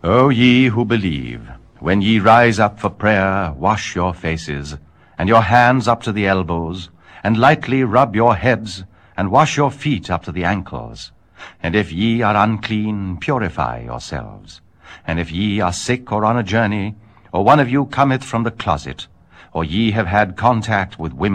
O ye who believe, when ye rise up for prayer, wash your faces, and your hands up to the elbows, and lightly rub your heads, and wash your feet up to the ankles. And if ye are unclean, purify yourselves. And if ye are sick or on a journey, or one of you cometh from the closet, or ye have had contact with women,